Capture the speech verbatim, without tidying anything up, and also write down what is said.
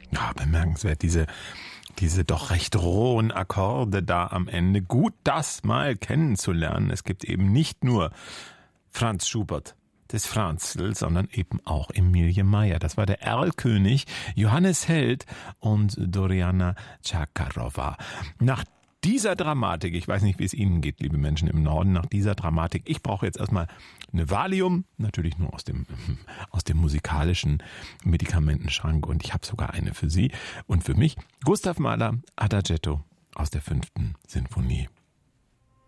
Ja, bemerkenswert, diese, diese doch recht rohen Akkorde da am Ende. Gut, das mal kennenzulernen. Es gibt eben nicht nur Franz Schubert des Franzl, sondern eben auch Emilie Meyer. Das war der Erlkönig, Johannes Held und Doriana Chakarova. Nach dieser Dramatik, ich weiß nicht, wie es Ihnen geht, liebe Menschen im Norden, nach dieser Dramatik, ich brauche jetzt erstmal eine Valium, natürlich nur aus dem, aus dem musikalischen Medikamentenschrank, und ich habe sogar eine für Sie und für mich. Gustav Mahler, Adagietto aus der fünften Sinfonie.